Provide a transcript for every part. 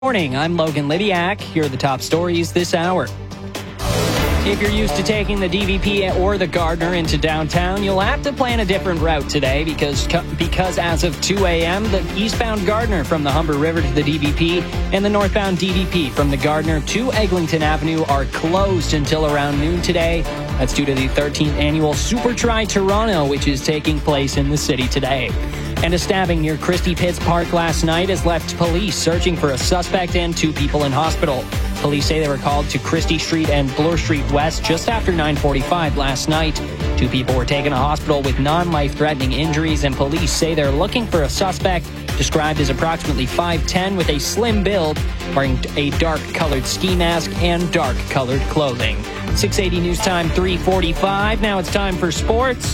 Morning, I'm Logan Lydiak. Here are the top stories this hour. If you're used to taking the DVP or the Gardner into downtown, you'll have to plan a different route today because as of 2 a.m., the eastbound Gardner from the Humber River to the DVP and the northbound DVP from the Gardner to Eglinton Avenue are closed until around noon today. That's due to the 13th annual Super Tri Toronto, which is taking place in the city today. And a stabbing near Christie Pitts Park last night has left police searching for a suspect and 2 people in hospital. Police say they were called to Christie Street and Bloor Street West just after 9:45 last night. 2 people were taken to hospital with non-life-threatening injuries, and police say they're looking for a suspect described as approximately 5'10" with a slim build, wearing a dark-colored ski mask and dark-colored clothing. 680 News Time, 3:45. Now it's time for sports.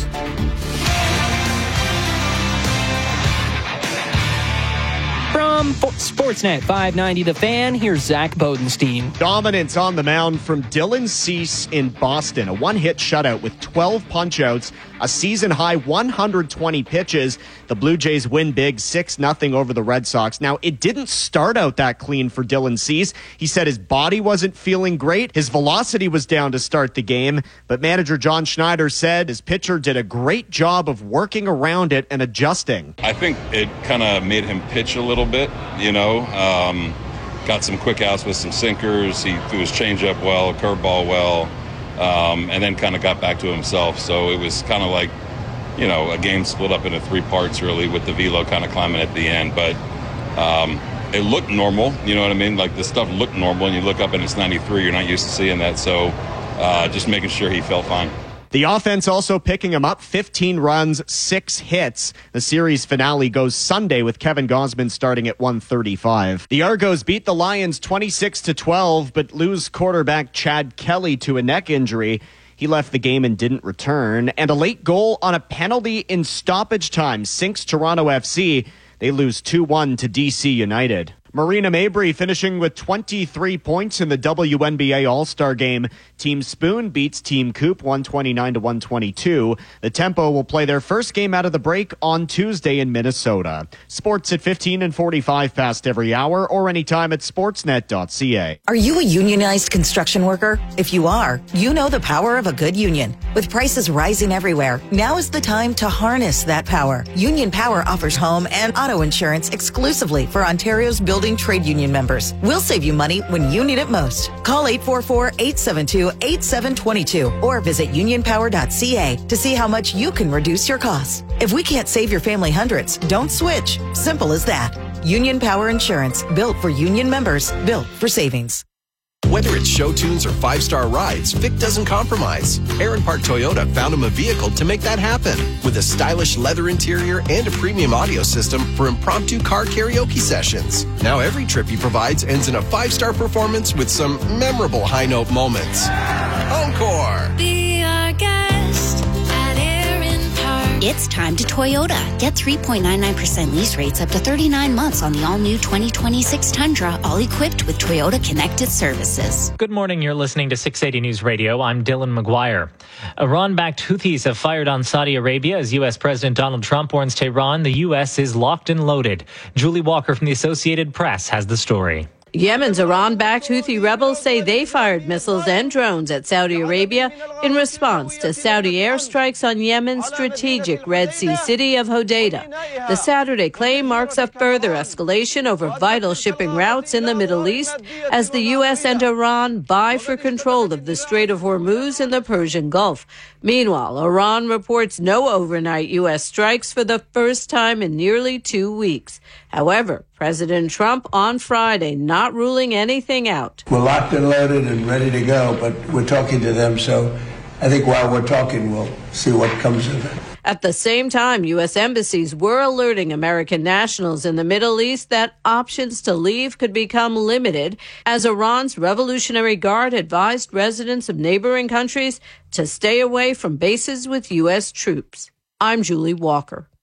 From Sportsnet 590 The Fan, here's Zach Bodenstein. Dominance on the mound from Dylan Cease in Boston. A one-hit shutout with 12 punch-outs, a season-high 120 pitches. The Blue Jays win big 6-0 over the Red Sox. Now, it didn't start out that clean for Dylan Cease. He said his body wasn't feeling great. His velocity was down to start the game. But manager John Schneider said his pitcher did a great job of working around it and adjusting. I think it kind of made him pitch a little bit, got some quick outs with some sinkers. He threw his changeup well, curveball well, and then kind of got back to himself. So it was kind of like, a game split up into 3 parts really, with the velo kind of climbing at the end. But it looked normal, you know what I mean? Like the stuff looked normal, and you look up and it's 93. You're not used to seeing that. So just making sure he felt fine. The offense also picking him up, 15 runs, 6 hits. The series finale goes Sunday with Kevin Gausman starting at 1:35. The Argos beat the Lions 26-12, but lose quarterback Chad Kelly to a neck injury. He left the game and didn't return. And a late goal on a penalty in stoppage time sinks Toronto FC. They lose 2-1 to DC United. Marina Mabrey finishing with 23 points in the WNBA All-Star Game. Team Spoon beats Team Coop 129-122. The Tempo will play their first game out of the break on Tuesday in Minnesota. Sports at 15 and 45 past every hour or anytime at sportsnet.ca. Are you a unionized construction worker? If you are, you know the power of a good union. With prices rising everywhere, now is the time to harness that power. Union Power offers home and auto insurance exclusively for Ontario's building trade union members. We'll save you money when you need it most. Call 844-872-8722 or visit unionpower.ca to see how much you can reduce your costs. If we can't save your family hundreds, don't switch. Simple as that. Union Power Insurance, built for union members, built for savings. Whether it's show tunes or 5-star rides, Vic doesn't compromise. Aaron Park Toyota found him a vehicle to make that happen, with a stylish leather interior and a premium audio system for impromptu car karaoke sessions. Now every trip he provides ends in a 5-star performance with some memorable high-note moments. Encore! Be our guest at Aaron Park. It's time to Toyota. Get 3.99% lease rates up to 39 months on the all-new 2026 Tundra, all equipped with Toyota Connected Services. Good morning. You're listening to 680 News Radio. I'm Dylan McGuire. Iran-backed Houthis have fired on Saudi Arabia as U.S. President Donald Trump warns Tehran the U.S. is locked and loaded. Julie Walker from the Associated Press has the story. Yemen's Iran-backed Houthi rebels say they fired missiles and drones at Saudi Arabia in response to Saudi airstrikes on Yemen's strategic Red Sea city of Hodeidah. The Saturday claim marks a further escalation over vital shipping routes in the Middle East as the U.S. and Iran vie for control of the Strait of Hormuz in the Persian Gulf. Meanwhile, Iran reports no overnight U.S. strikes for the first time in nearly 2 weeks. However, President Trump on Friday not ruling anything out. We're locked and loaded and ready to go, but we're talking to them, so I think while we're talking, we'll see what comes of it. At the same time, U.S. embassies were alerting American nationals in the Middle East that options to leave could become limited as Iran's Revolutionary Guard advised residents of neighboring countries to stay away from bases with U.S. troops. I'm Julie Walker.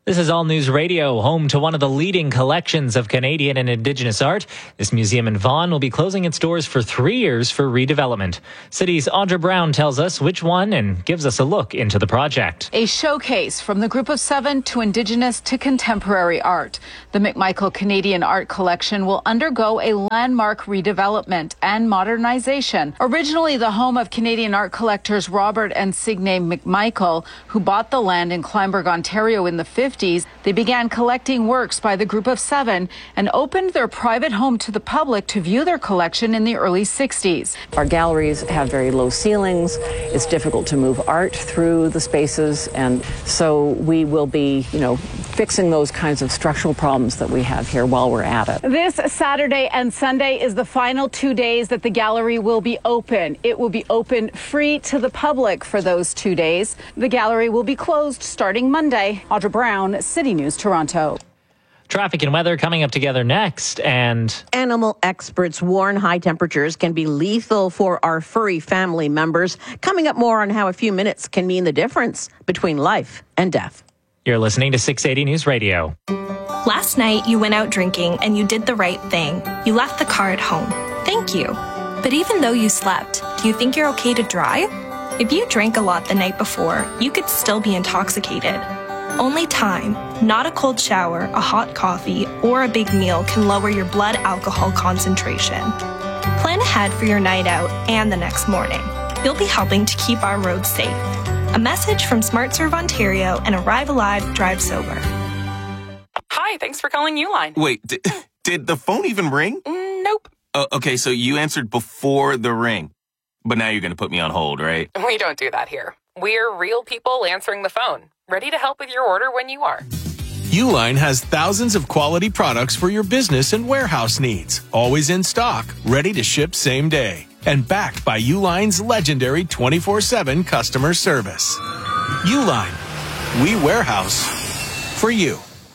This is All News Radio, home to one of the leading collections of Canadian and Indigenous art. This museum in Vaughan will be closing its doors for 3 years for redevelopment. City's Audra Brown tells us which one and gives us a look into the project. A showcase from the Group of Seven to Indigenous to contemporary art. The McMichael Canadian Art Collection will undergo a landmark redevelopment and modernization. Originally the home of Canadian art collectors Robert and Signe McMichael, who bought the land in Kleinburg, Ontario in the 50s, they began collecting works by the Group of Seven and opened their private home to the public to view their collection in the early 60s. Our galleries have very low ceilings. It's difficult to move art through the spaces, and so we will be, fixing those kinds of structural problems that we have here while we're at it. This Saturday and Sunday is the final 2 days that the gallery will be open. It will be open free to the public for those 2 days. The gallery will be closed starting Monday. Audra Brown, City News, Toronto. Traffic and weather coming up together next, and animal experts warn high temperatures can be lethal for our furry family members. Coming up, more on how a few minutes can mean the difference between life and death. You're listening to 680 News Radio. Last night, you went out drinking and you did the right thing. You left the car at home. Thank you. But even though you slept, do you think you're okay to drive? If you drank a lot the night before, you could still be intoxicated. Only time, not a cold shower, a hot coffee, or a big meal can lower your blood alcohol concentration. Plan ahead for your night out and the next morning. You'll be helping to keep our roads safe. A message from SmartServe Ontario and Arrive Alive, Drive Sober. Hi, thanks for calling Uline. Wait, did the phone even ring? Nope. Okay, so you answered before the ring. But now you're going to put me on hold, right? We don't do that here. We're real people answering the phone, ready to help with your order when you are. Uline has thousands of quality products for your business and warehouse needs. Always in stock, ready to ship same day. And backed by Uline's legendary 24/7 customer service. Uline, we warehouse for you.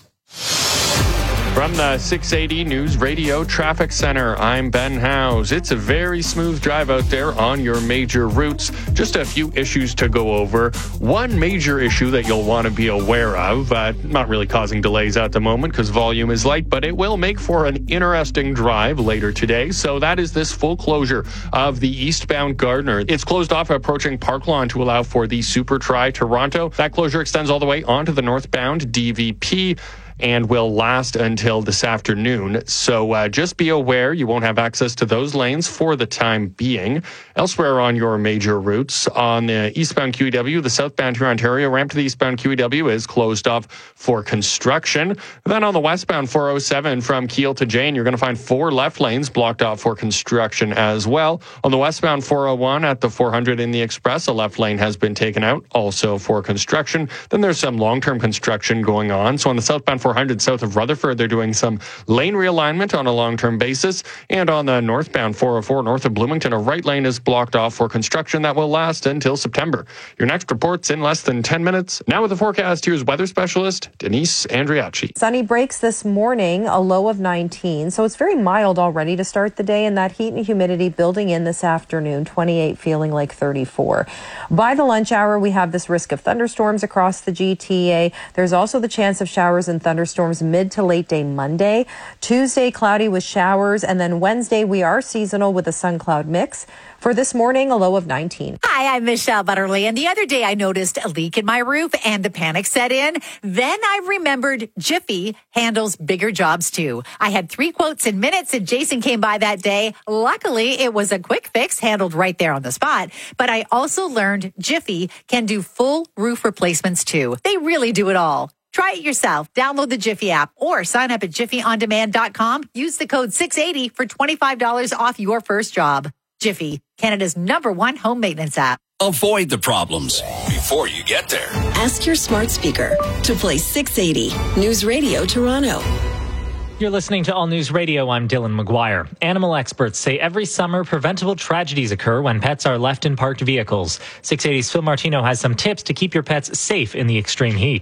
From the 680 News Radio Traffic Center, I'm Ben Howes. It's a very smooth drive out there on your major routes. Just a few issues to go over. One major issue that you'll want to be aware of, not really causing delays at the moment because volume is light, but it will make for an interesting drive later today. So that is this full closure of the eastbound Gardiner. It's closed off approaching Park Lawn to allow for the Super Tri Toronto. That closure extends all the way onto the northbound DVP and will last until this afternoon. So just be aware you won't have access to those lanes for the time being. Elsewhere on your major routes, on the eastbound QEW, the southbound Huron Ontario ramp to the eastbound QEW is closed off for construction. Then on the westbound 407 from Kiel to Jane, you're going to find 4 left lanes blocked off for construction as well. On the westbound 401 at the 400 in the Express, a left lane has been taken out, also for construction. Then there's some long-term construction going on. So on the southbound 400 south of Rutherford, they're doing some lane realignment on a long-term basis. And on the northbound 404 north of Bloomington, a right lane is blocked off for construction that will last until September. Your next report's in less than 10 minutes. Now with the forecast, here's weather specialist Denise Andriacci. Sunny breaks this morning, a low of 19. So it's very mild already to start the day, and that heat and humidity building in this afternoon, 28 feeling like 34. By the lunch hour, we have this risk of thunderstorms across the GTA. There's also the chance of showers and thunderstorms mid to late day Monday. Tuesday, cloudy with showers, and then Wednesday, we are seasonal with a sun-cloud mix. For this morning, a low of 19. Hi, I'm Michelle Butterly, and the other day I noticed a leak in my roof and a panic set in. Then I remembered Jiffy handles bigger jobs too. I had 3 quotes in minutes and Jason came by that day. Luckily, it was a quick fix handled right there on the spot. But I also learned Jiffy can do full roof replacements too. They really do it all. Try it yourself. Download the Jiffy app or sign up at jiffyondemand.com. Use the code 680 for $25 off your first job. Jiffy, Canada's #1 home maintenance app. Avoid the problems before you get there. Ask your smart speaker to play 680 News Radio Toronto. You're listening to All News Radio. I'm Dylan McGuire. Animal experts say every summer preventable tragedies occur when pets are left in parked vehicles. 680's Phil Martino has some tips to keep your pets safe in the extreme heat.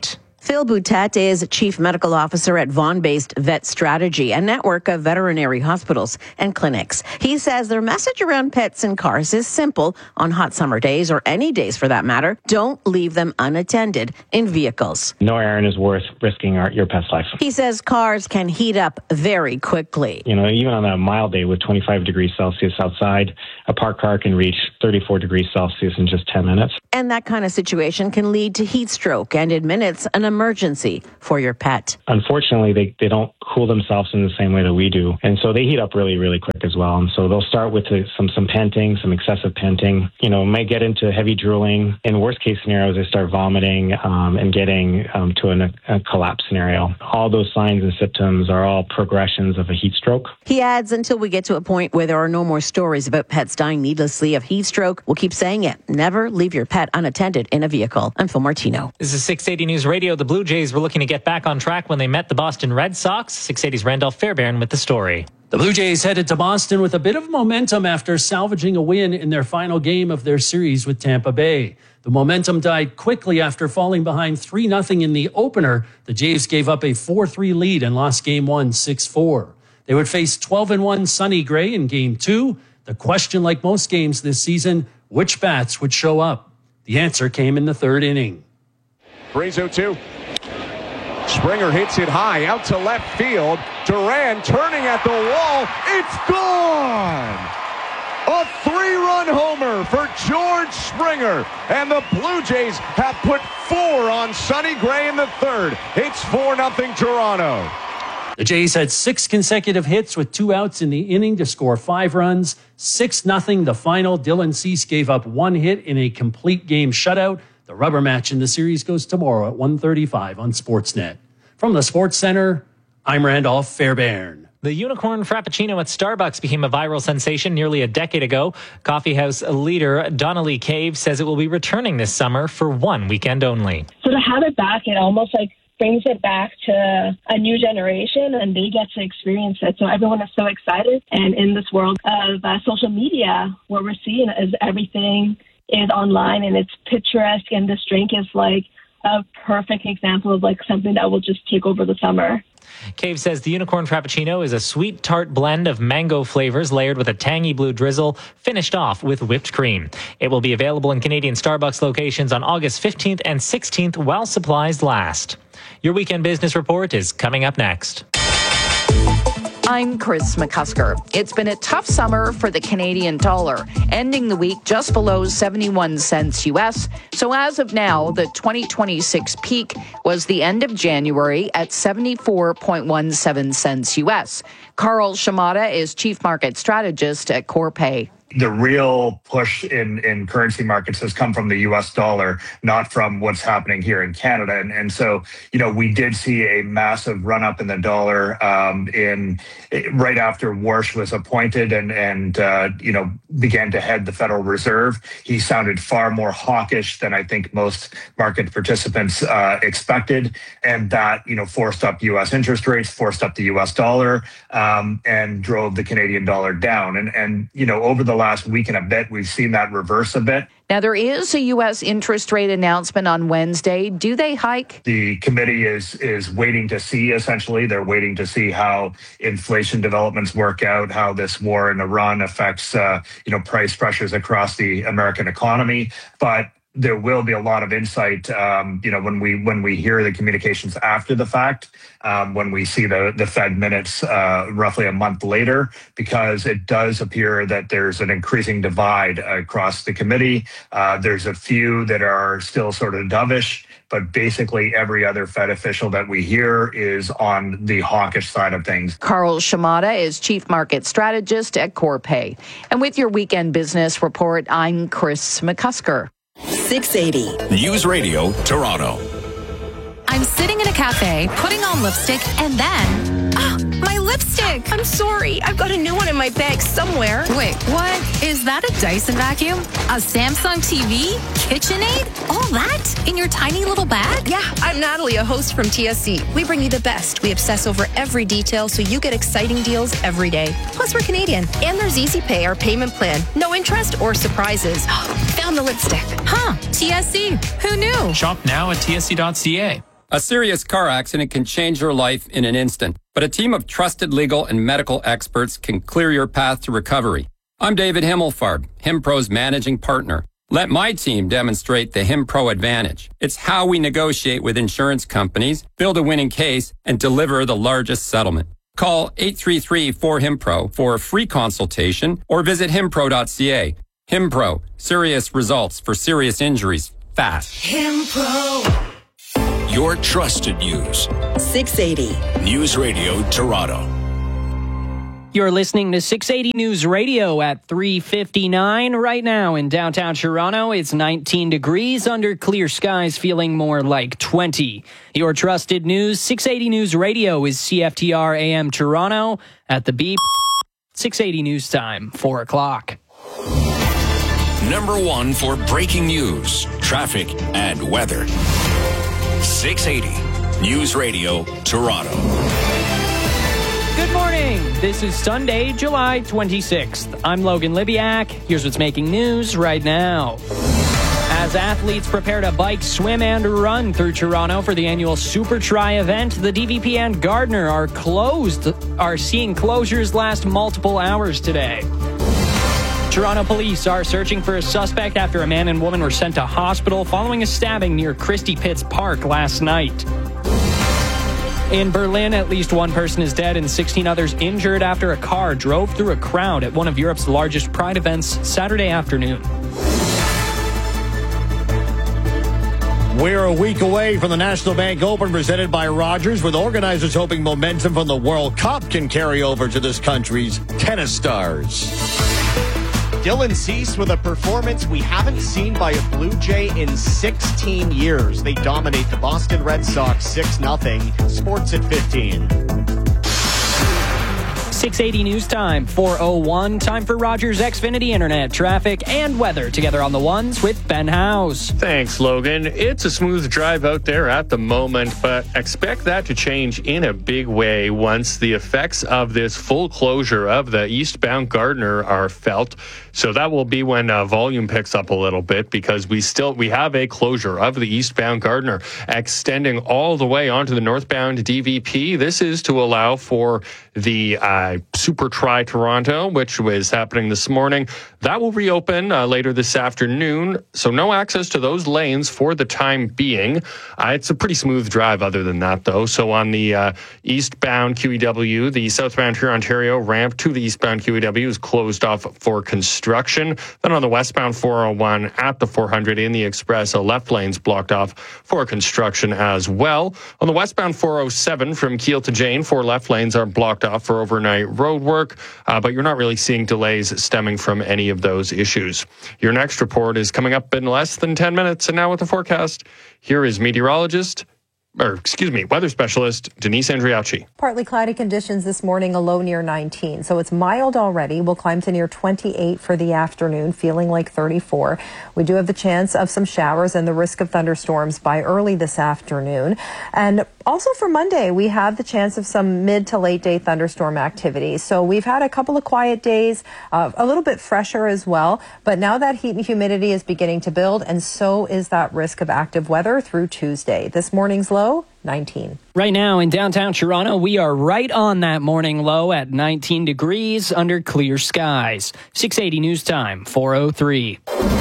Phil Boutet is Chief Medical Officer at Vaughan-based Vet Strategy, a network of veterinary hospitals and clinics. He says their message around pets in cars is simple. On hot summer days, or any days for that matter, don't leave them unattended in vehicles. No errand is worth risking your pet's life. He says cars can heat up very quickly. Even on a mild day with 25 degrees Celsius outside, a parked car can reach 34 degrees Celsius in just 10 minutes. And that kind of situation can lead to heat stroke and, in minutes, an emergency for your pet. Unfortunately, they don't cool themselves in the same way that we do. And so they heat up really, really quick as well. And so they'll start with some panting, some excessive panting, may get into heavy drooling. In worst case scenarios, they start vomiting and getting to a collapse scenario. All those signs and symptoms are all progressions of a heat stroke. He adds, until we get to a point where there are no more stories about pets dying needlessly of heat stroke, we'll keep saying it. Never leave your pet unattended in a vehicle. I'm Phil Martino. This is 680 News Radio. The Blue Jays were looking to get back on track when they met the Boston Red Sox. 680's Randolph Fairbairn with the story. The Blue Jays headed to Boston with a bit of momentum after salvaging a win in their final game of their series with Tampa Bay. The momentum died quickly after falling behind 3-0 in the opener. The Jays gave up a 4-3 lead and lost Game 1 6-4. They would face 12-1 Sonny Gray in Game 2. The question, like most games this season, which bats would show up? The answer came in the third inning. Breeze 0-2. Springer hits it high out to left field. Duran turning at the wall. It's gone! A 3-run homer for George Springer. And the Blue Jays have put 4 on Sonny Gray in the third. It's 4-0 Toronto. The Jays had 6 consecutive hits with 2 outs in the inning to score 5 runs. 6-0 the final. Dylan Cease gave up 1 hit in a complete game shutout. The rubber match in the series goes tomorrow at 1:35 on Sportsnet. From the Sports Center, I'm Randolph Fairbairn. The Unicorn Frappuccino at Starbucks became a viral sensation nearly a decade ago. Coffeehouse leader Donnelly Cave says it will be returning this summer for 1 weekend only. So to have it back, it almost brings it back to a new generation, and they get to experience it. So everyone is so excited. And in this world of social media, what we're seeing is everything is online and it's picturesque, and this drink is a perfect example of something that will just take over the summer. Cave says the Unicorn Frappuccino is a sweet tart blend of mango flavors layered with a tangy blue drizzle, finished off with whipped cream. It will be available in Canadian Starbucks locations on August 15th and 16th while supplies last. Your weekend business report is coming up next. I'm Chris McCusker. It's been a tough summer for the Canadian dollar, ending the week just below 71 cents U.S. So as of now, the 2026 peak was the end of January at 74.17 cents U.S. Carl Shimada is Chief Market Strategist at Corpay. The real push in currency markets has come from the U.S. dollar, not from what's happening here in Canada. And so, we did see a massive run up in the dollar right after Warsh was appointed and began to head the Federal Reserve. He sounded far more hawkish than I think most market participants expected. And that, forced up U.S. interest rates, forced up the U.S. dollar, and drove the Canadian dollar down. And over the last week and a bit, we've seen that reverse a bit. Now, there is a U.S. interest rate announcement on Wednesday. Do they hike? The committee is waiting to see, essentially. They're waiting to see how inflation developments work out, how this war in Iran affects, price pressures across the American economy. But there will be a lot of insight, when we hear the communications after the fact, when we see the Fed minutes roughly a month later, because it does appear that there's an increasing divide across the committee. There's a few that are still sort of dovish, but basically every other Fed official that we hear is on the hawkish side of things. Carl Shimada is Chief Market Strategist at Corpay. And with your weekend business report, I'm Chris McCusker. 680 News Radio Toronto. I'm sitting in a cafe, putting on lipstick, and then... my lipstick! I'm sorry. I've got a new one in my bag somewhere. Wait, what? Is that a Dyson vacuum? A Samsung TV? KitchenAid? All that? In your tiny little bag? Yeah, I'm Natalie, a host from TSC. We bring you the best. We obsess over every detail so you get exciting deals every day. Plus, we're Canadian. And there's Easy Pay, our payment plan. No interest or surprises. Found the lipstick. Huh. TSC. Who knew? Shop now at tsc.ca. A serious car accident can change your life in an instant, but a team of trusted legal and medical experts can clear your path to recovery. I'm David Himmelfarb, HimPro's managing partner. Let my team demonstrate the HimPro advantage. It's how we negotiate with insurance companies, build a winning case, and deliver the largest settlement. Call 833-4HIMPRO for a free consultation or visit himpro.ca. HimPro, serious results for serious injuries, fast. HimPro. Your trusted news. 680. News Radio Toronto. You're listening to 680 News Radio at 3:59 right now in downtown Toronto. It's 19 degrees under clear skies, feeling more like 20. Your trusted news, 680 News Radio is CFTR AM Toronto at the beep. 680 News Time, 4 o'clock. Number one for breaking news, traffic, and weather. 680 News Radio Toronto. Good morning. This is Sunday, July 26th. I'm Logan Libiak. Here's what's making news right now. As athletes prepare to bike, swim, and run through Toronto for the annual Super Tri event, the DVP and Gardner are seeing closures last multiple hours today. Toronto police are searching for a suspect after a man and woman were sent to hospital following a stabbing near Christie Pitts Park last night. In Berlin, at least one person is dead and 16 others injured after a car drove through a crowd at one of Europe's largest Pride events Saturday afternoon. We're a week away from the National Bank Open presented by Rogers, with organizers hoping momentum from the World Cup can carry over to this country's tennis stars. Dylan Cease with a performance we haven't seen by a Blue Jay in 16 years. They dominate the Boston Red Sox 6-0. Sports at 15. 680 News Time, 4:01. Time for Rogers Xfinity Internet, traffic, and weather together on the ones with Ben Howes. Thanks, Logan. It's a smooth drive out there at the moment, but expect that to change in a big way once the effects of this full closure of the eastbound Gardner are felt. So that will be when volume picks up a little bit, because we have a closure of the eastbound Gardner extending all the way onto the northbound DVP. This is to allow for the Super Tri Toronto, which was happening this morning. That will reopen later this afternoon, so no access to those lanes for the time being. It's a pretty smooth drive other than that, though. So on the eastbound QEW, the southbound Ontario ramp to the eastbound QEW is closed off for construction. Then on the westbound 401 at the 400 in the express, a left lane's blocked off for construction as well. On the westbound 407 from Keele to Jane, 4 left lanes are blocked off for overnight road work, but you're not really seeing delays stemming from any of those issues. Your next report is coming up in less than 10 minutes, and now with the forecast, here is weather specialist Denise Andriacci. Partly cloudy conditions this morning, a low near 19. So it's mild already. We'll climb to near 28 for the afternoon, feeling like 34. We do have the chance of some showers and the risk of thunderstorms by early this afternoon. And also for Monday, we have the chance of some mid to late day thunderstorm activity. So we've had a couple of quiet days, a little bit fresher as well. But now that heat and humidity is beginning to build, and so is that risk of active weather through Tuesday. This morning's low, 19. Right now in downtown Toronto, we are right on that morning low at 19 degrees under clear skies. 680 News Time, 4:03.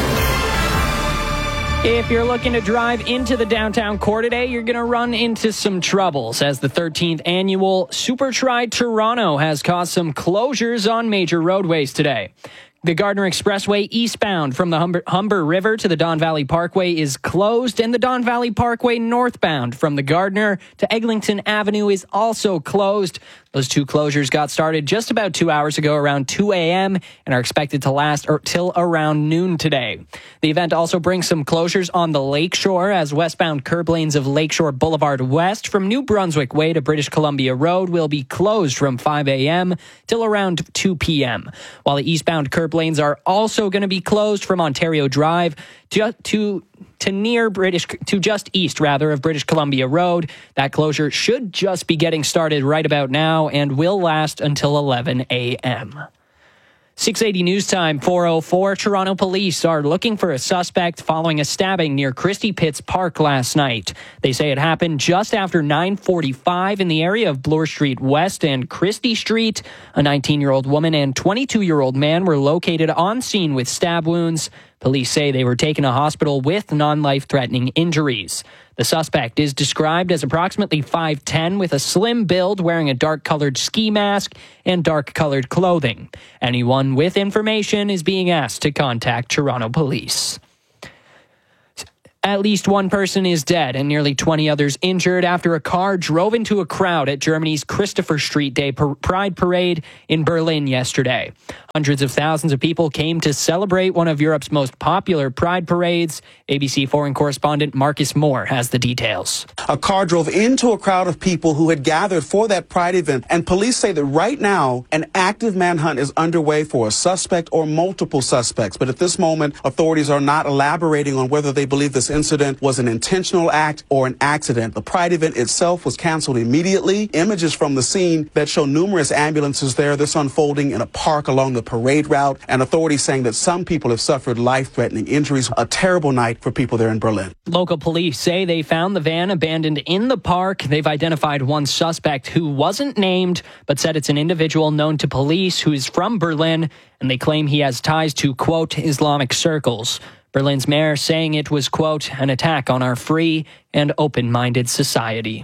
If you're looking to drive into the downtown core today, you're going to run into some troubles, as the 13th annual Super Tri Toronto has caused some closures on major roadways today. The Gardner Expressway eastbound from the Humber River to the Don Valley Parkway is closed, and the Don Valley Parkway northbound from the Gardner to Eglinton Avenue is also closed. Those two closures got started just about 2 hours ago around 2 a.m. and are expected to last till around noon today. The event also brings some closures on the Lakeshore, as westbound curb lanes of Lakeshore Boulevard West from New Brunswick Way to British Columbia Road will be closed from 5 a.m. till around 2 p.m., while the eastbound curb lanes are also going to be closed from Ontario Drive to just east of British Columbia Road. That closure should just be getting started right about now and will last until 11 a.m. 680 News Time, 4:04. Toronto police are looking for a suspect following a stabbing near Christie Pitts Park last night. They say it happened just after 9:45 in the area of Bloor Street West and Christie Street. A 19-year-old woman and 22-year-old man were located on scene with stab wounds. Police say they were taken to hospital with non-life-threatening injuries. The suspect is described as approximately 5'10", with a slim build, wearing a dark-colored ski mask and dark-colored clothing. Anyone with information is being asked to contact Toronto police. At least one person is dead and nearly 20 others injured after a car drove into a crowd at Germany's Christopher Street Day Pride Parade in Berlin yesterday. Hundreds of thousands of people came to celebrate one of Europe's most popular pride parades. ABC foreign correspondent Marcus Moore has the details. A car drove into a crowd of people who had gathered for that pride event, and police say that right now an active manhunt is underway for a suspect or multiple suspects. But at this moment, authorities are not elaborating on whether they believe this incident was an intentional act or an accident. The pride event itself was canceled immediately. Images from the scene that show numerous ambulances there, this unfolding in a park along the parade route, and authorities saying that some people have suffered life-threatening injuries. A terrible night for people there in Berlin. Local police say they found the van abandoned in the park. They've identified one suspect who wasn't named, but said it's an individual known to police who is from Berlin, and they claim he has ties to, quote, Islamic circles. Berlin's mayor saying it was, quote, an attack on our free and open-minded society.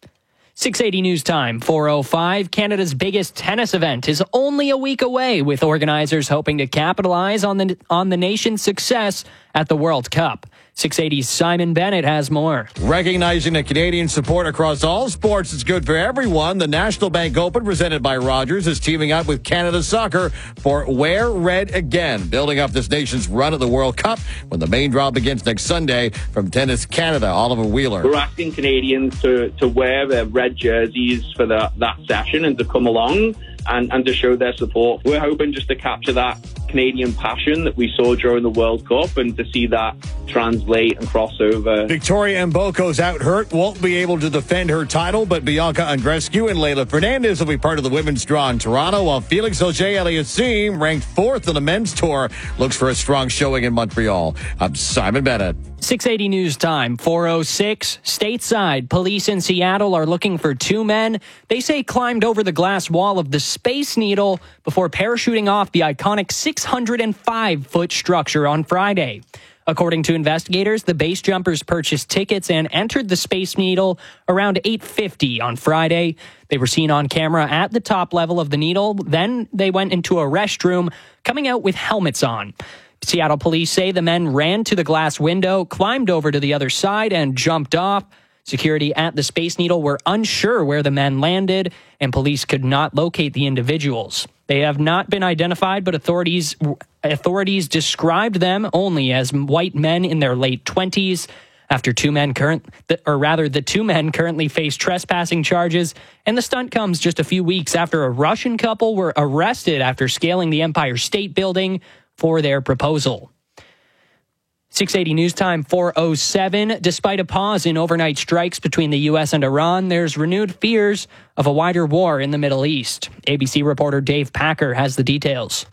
680 News Time, 4:05. Canada's biggest tennis event is only a week away, with organizers hoping to capitalize on the nation's success at the World Cup. 680's Simon Bennett has more. Recognizing the Canadian support across all sports is good for everyone. The National Bank Open, presented by Rogers, is teaming up with Canada Soccer for Wear Red Again, building up this nation's run at the World Cup when the main draw begins next Sunday. From Tennis Canada, Oliver Wheeler. We're asking Canadians to wear their red jerseys for that session and to come along and to show their support. We're hoping just to capture that Canadian passion that we saw during the World Cup and to see that translate and cross over. Victoria Mboko's out hurt, won't be able to defend her title, but Bianca Andreescu and Leylah Fernandez will be part of the women's draw in Toronto, while Felix Auger-Aliassime, ranked 4th on the men's tour, looks for a strong showing in Montreal. I'm Simon Bennett. 680 News Time, 4:06. Stateside, police in Seattle are looking for two men they say climbed over the glass wall of the Space Needle before parachuting off the iconic 605-foot structure on Friday. According to investigators, the base jumpers purchased tickets and entered the Space Needle around 8:50 on Friday. They were seen on camera at the top level of the Needle. Then they went into a restroom, coming out with helmets on. Seattle police say the men ran to the glass window, climbed over to the other side, and jumped off. Security at the Space Needle were unsure where the men landed, and police could not locate the individuals. They have not been identified, but authorities described them only as white men in their late 20s. The two men currently face trespassing charges, and the stunt comes just a few weeks after a Russian couple were arrested after scaling the Empire State Building for their proposal. 680 News Time, 4:07. Despite a pause in overnight strikes between the U.S. and Iran, there's renewed fears of a wider war in the Middle East. ABC reporter Dave Packer has the details.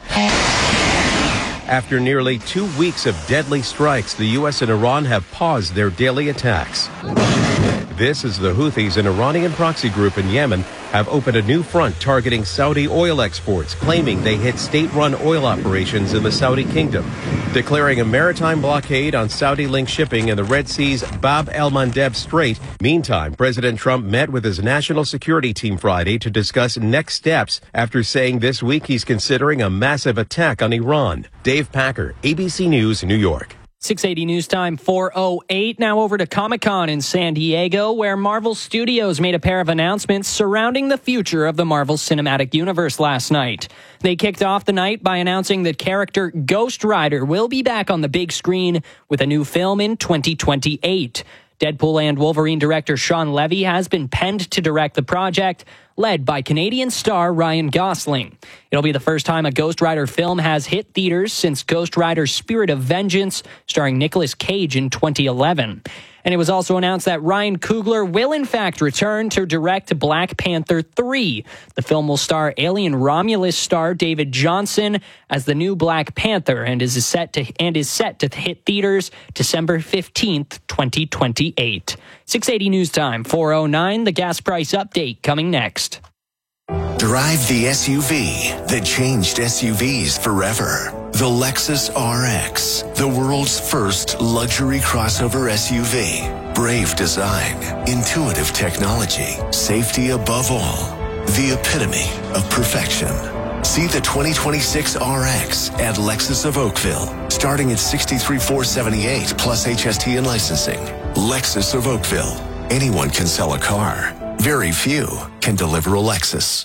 After nearly 2 weeks of deadly strikes, the U.S. and Iran have paused their daily attacks. This as the Houthis, an Iranian proxy group in Yemen, have opened a new front targeting Saudi oil exports, claiming they hit state-run oil operations in the Saudi kingdom, declaring a maritime blockade on Saudi-linked shipping in the Red Sea's Bab el-Mandeb Strait. Meantime, President Trump met with his national security team Friday to discuss next steps after saying this week he's considering a massive attack on Iran. Dave Packer, ABC News, New York. 680 News Time, 4:08. Now over to Comic-Con in San Diego, where Marvel Studios made a pair of announcements surrounding the future of the Marvel Cinematic Universe last night. They kicked off the night by announcing that character Ghost Rider will be back on the big screen with a new film in 2028. Deadpool and Wolverine director Sean Levy has been penned to direct the project, led by Canadian star Ryan Gosling. It'll be the first time a Ghost Rider film has hit theaters since Ghost Rider Spirit of Vengeance, starring Nicolas Cage in 2011. And it was also announced that Ryan Coogler will in fact return to direct Black Panther 3. The film will star Alien Romulus star David Johnson as the new Black Panther and is set to hit theaters December 15th, 2028. 680 News Time, 4:09. The gas price update coming next. Drive the SUV that changed SUVs forever. The Lexus RX, the world's first luxury crossover SUV. Brave design, intuitive technology, safety above all. The epitome of perfection. See the 2026 RX at Lexus of Oakville, starting at $63,478 plus HST and licensing. Lexus of Oakville. Anyone can sell a car. Very few can deliver a Lexus.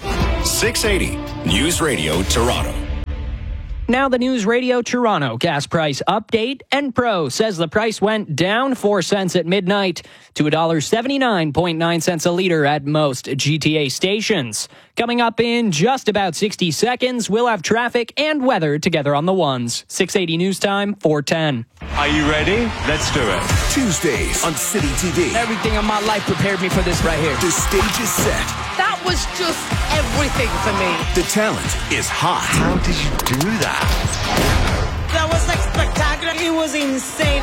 680 News Radio Toronto. Now the News Radio Toronto gas price update. Enpro says the price went down 4 cents at midnight to $1.79.9 a liter at most GTA stations. Coming up in just about 60 seconds, we'll have traffic and weather together on the ones. 680 News Time, 4:10. Are you ready? Let's do it. Tuesdays on City TV. Everything in my life prepared me for this right here. The stage is set. That was just everything for me. The talent is hot. How did you do that? That was like spectacular. It was insane.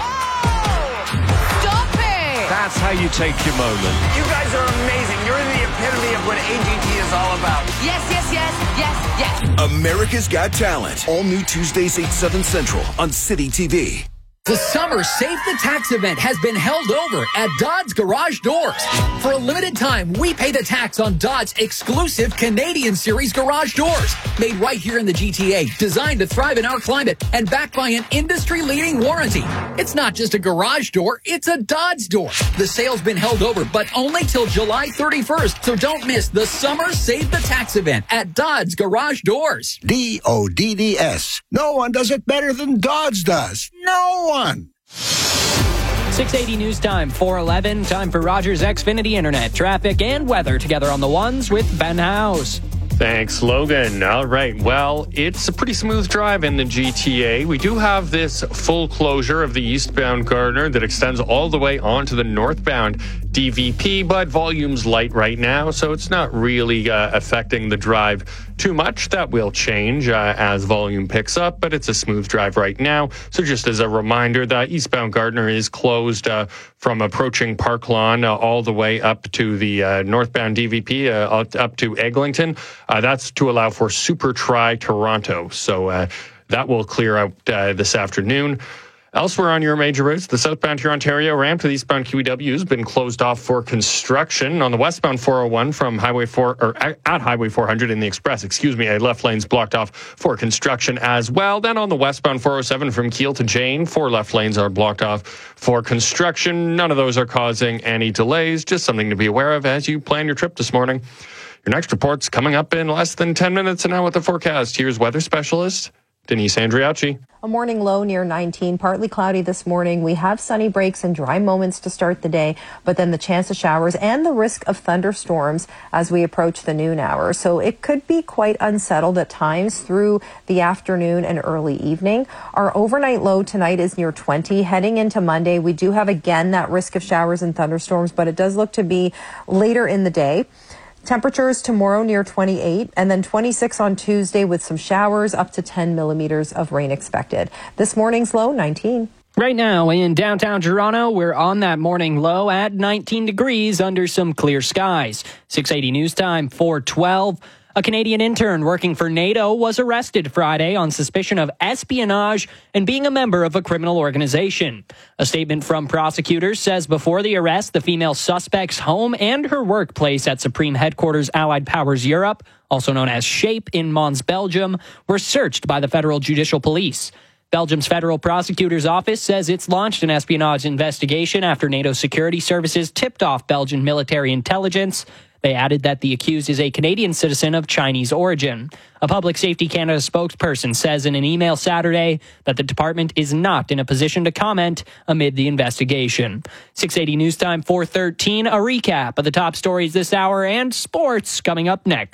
Stop it! That's how you take your moment. You guys are amazing. You're the epitome of what AGT is all about. Yes, yes, yes, yes, yes. America's Got Talent. All new Tuesdays 8/7 Central on City TV. The Summer Save the Tax event has been held over at Dodds Garage Doors. For a limited time, we pay the tax on Dodds' exclusive Canadian Series garage doors. Made right here in the GTA, designed to thrive in our climate, and backed by an industry-leading warranty. It's not just a garage door, it's a Dodds door. The sale's been held over, but only till July 31st, so don't miss the Summer Save the Tax event at Dodds Garage Doors. DODDS. No one does it better than Dodds does. No one. 680 News Time, 4:11. Time for Rogers Xfinity Internet, traffic, and weather together on the ones with Ben House. Thanks, Logan. All right. Well, it's a pretty smooth drive in the GTA. We do have this full closure of the eastbound Gardner that extends all the way onto the northbound DVP, but volume's light right now, so it's not really affecting the drive too much. That will change as volume picks up, but it's a smooth drive right now. So just as a reminder, the eastbound Gardner is closed from approaching Park Lawn all the way up to the northbound DVP, up to Eglinton. That's to allow for Super Tri Toronto. So that will clear out this afternoon. Elsewhere on your major routes, the southbound Huron-Ontario ramp to the eastbound QEW has been closed off for construction. On the westbound 401 from Highway 4 or at Highway 400 in the Express, a left lane's blocked off for construction as well. Then on the westbound 407 from Kiel to Jane, 4 left lanes are blocked off for construction. None of those are causing any delays. Just something to be aware of as you plan your trip this morning. Your next report's coming up in less than 10 minutes. And now with the forecast, here's weather specialist Denise Andriacci. A morning low near 19, partly cloudy this morning. We have sunny breaks and dry moments to start the day, but then the chance of showers and the risk of thunderstorms as we approach the noon hour. So it could be quite unsettled at times through the afternoon and early evening. Our overnight low tonight is near 20. Heading into Monday, we do have again that risk of showers and thunderstorms, but it does look to be later in the day. Temperatures tomorrow near 28 and then 26 on Tuesday with some showers, up to 10 millimeters of rain expected. This morning's low, 19. Right now in downtown Toronto, we're on that morning low at 19 degrees under some clear skies. 680 News Time, 4:12. A Canadian intern working for NATO was arrested Friday on suspicion of espionage and being a member of a criminal organization. A statement from prosecutors says before the arrest, the female suspect's home and her workplace at Supreme Headquarters Allied Powers Europe, also known as SHAPE in Mons, Belgium, were searched by the Federal Judicial Police. Belgium's federal prosecutor's office says it's launched an espionage investigation after NATO security services tipped off Belgian military intelligence. They added that the accused is a Canadian citizen of Chinese origin. A Public Safety Canada spokesperson says in an email Saturday that the department is not in a position to comment amid the investigation. 680 News Time, 4:13. A recap of the top stories this hour and sports coming up next.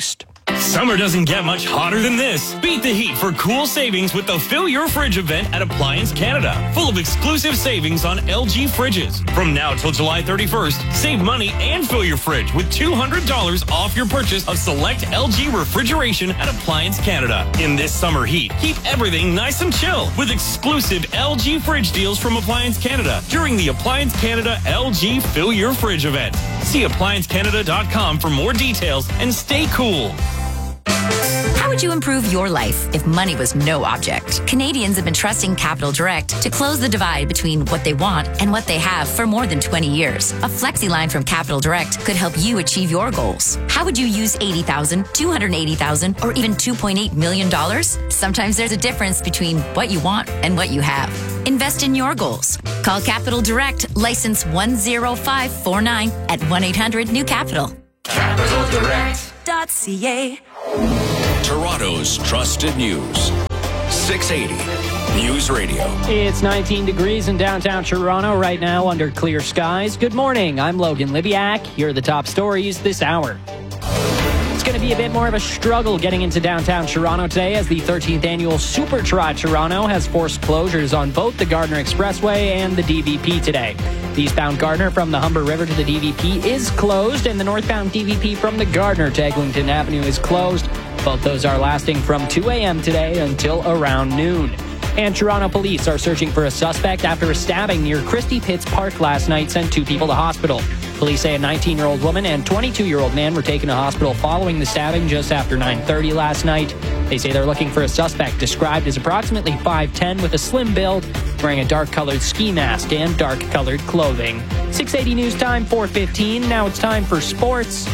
Summer doesn't get much hotter than this. Beat the heat for cool savings with the Fill Your Fridge event at Appliance Canada. Full of exclusive savings on LG fridges. From now till July 31st, save money and fill your fridge with $200 off your purchase of select LG refrigeration at Appliance Canada. In this summer heat, keep everything nice and chill with exclusive LG fridge deals from Appliance Canada during the Appliance Canada LG Fill Your Fridge event. See appliancecanada.com for more details and stay cool. How would you improve your life if money was no object? Canadians have been trusting Capital Direct to close the divide between what they want and what they have for more than 20 years. A flexi line from Capital Direct could help you achieve your goals. How would you use $80,000, $280,000, or even $2.8 million? Sometimes there's a difference between what you want and what you have. Invest in your goals. Call Capital Direct, license 10549 at 1-800-NEW-CAPITAL. CapitalDirect.ca. Toronto's trusted news. 680 News Radio. It's 19 degrees in downtown Toronto right now under clear skies. Good morning. I'm Logan Libiak. Here are the top stories this hour. It's going to be a bit more of a struggle getting into downtown Toronto today as the 13th annual Super Tri Toronto has forced closures on both the Gardiner Expressway and the DVP today. The eastbound Gardiner from the Humber River to the DVP is closed, and the northbound DVP from the Gardiner to Eglinton Avenue is closed. Both those are lasting from 2 a.m. today until around noon. And Toronto police are searching for a suspect after a stabbing near Christie Pitts Park last night sent 2 people to hospital. Police say a 19-year-old woman and 22-year-old man were taken to hospital following the stabbing just after 9:30 last night. They say they're looking for a suspect described as approximately 5'10" with a slim build, wearing a dark-colored ski mask and dark-colored clothing. 680 News Time, 4:15. Now it's time for sports.